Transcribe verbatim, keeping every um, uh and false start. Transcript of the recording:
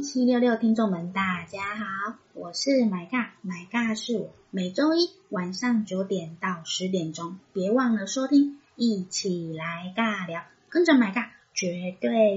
七六六听众们大家好，我是买尬，买尬是我，每周一晚上九点到十点钟，别忘了收听，一起来尬聊，跟着买尬绝对